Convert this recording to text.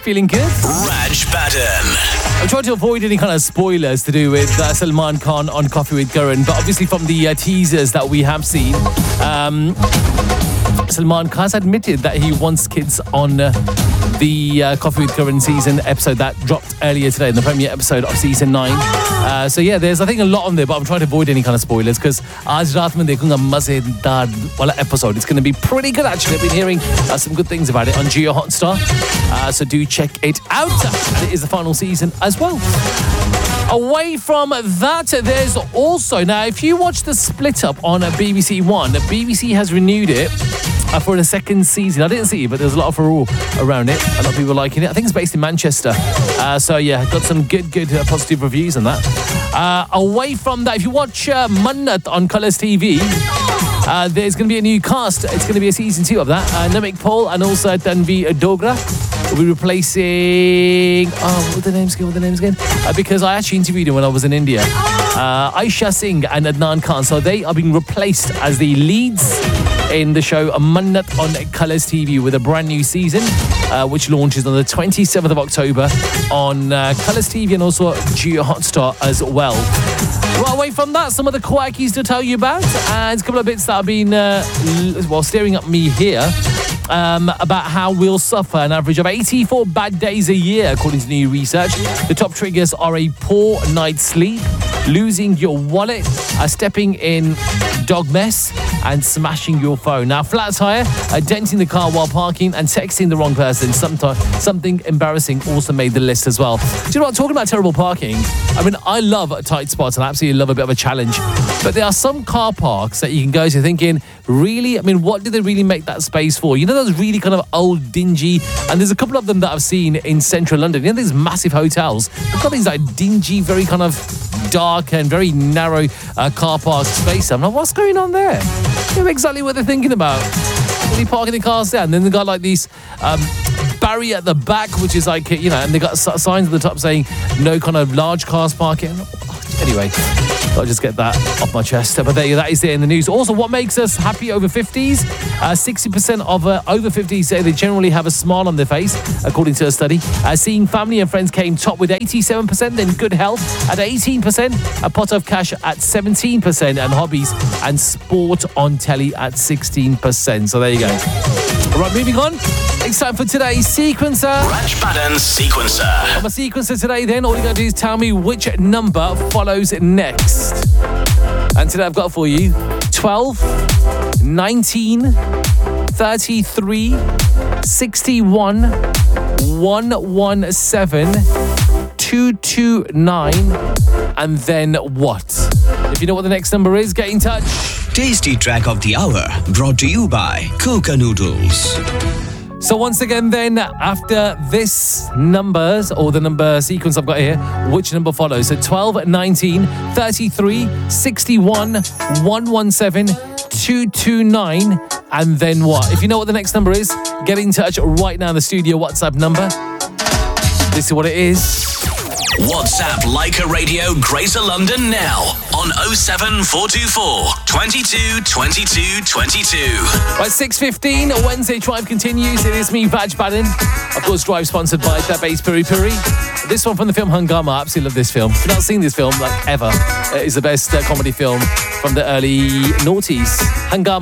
feeling good? Raj Badan. I'm trying to avoid any kind of spoilers to do with Salman Khan on Coffee with Karan, but obviously from the teasers that we have seen, Salman Khan has admitted that he wants kids on the Coffee with Karan season episode that dropped earlier today, in the premiere episode of season 9. So yeah, there's I think a lot on there, but I'm trying to avoid any kind of spoilers because aaj raat mein dekhunga mazedar wala episode. It's going to be pretty good actually. I've been hearing some good things about it on Jio Hotstar. So do check it out. And it is the final season as well. Away from that, there's also, now if you watch the split up on BBC One, BBC has renewed it for the second season. I didn't see it, but there's a lot of furore around it. A lot of people liking it. I think it's based in Manchester. So yeah, got some good positive reviews on that. Away from that, if you watch Mannat on Colours TV, there's going to be a new cast. It's going to be a season 2 of that. Namik Paul and also Tanvi Dogra will be replacing... what were the names again? Because I actually interviewed him when I was in India. Aisha Singh and Adnan Khan. So they are being replaced as the leads in the show Mannat on Colours TV with a brand new season, which launches on the 27th of October on Colours TV and also Jio Hotstar as well. Right, away from that, some of the quirkies to tell you about, and a couple of bits that have been staring at me here. About how we'll suffer an average of 84 bad days a year, according to new research. The top triggers are a poor night's sleep, losing your wallet, stepping in dog mess, and smashing your phone. Now, flat tire, denting the car while parking, and texting the wrong person. Something embarrassing also made the list as well. Do you know what? Talking about terrible parking, I mean, I love tight spots and I absolutely love a bit of a challenge. But there are some car parks that you can go to thinking, really? I mean, what did they really make that space for? You know those really kind of old, dingy, and there's a couple of them that I've seen in central London. You know these massive hotels? They've got these like dingy, very kind of dark and very narrow car park space. I'm like, what's going on there? You know exactly what they're thinking about. Really parking the cars there, and then they've got like these barrier at the back, which is like, you know, and they got signs at the top saying no kind of large cars parking. Anyway, I'll just get that off my chest. But there, that is there in the news. Also, what makes us happy over 50s? 60% of over 50s say they generally have a smile on their face, according to a study. Seeing family and friends came top with 87%, then good health at 18%, a pot of cash at 17%, and hobbies and sport on telly at 16%. So there you go. All right, moving on. It's time for today's Sequencer. Raj Badan's Sequencer. I'm a sequencer today, then all you got to do is tell me which number follows next. And today I've got for you 12, 19, 33, 61, 117, 229, and then what? If you know what the next number is, get in touch. Tasty track of the hour, brought to you by Coca Noodles. So once again then, after this numbers, or the number sequence I've got here, which number follows? So 12, 19, 33, 61, 117, 229, and then what? If you know what the next number is, get in touch right now in the studio WhatsApp number. This is what it is. WhatsApp Leica Radio Greater London now on 07424 22 22 22. Right, 6:15, Wednesday Drive continues. It is me, Raj Badan. Of course, Drive sponsored by The Base Puri Puri. This one from the film Hungama. I absolutely love this film. If you've not seen this film, like ever, it is the best comedy film from the early noughties. Hungama.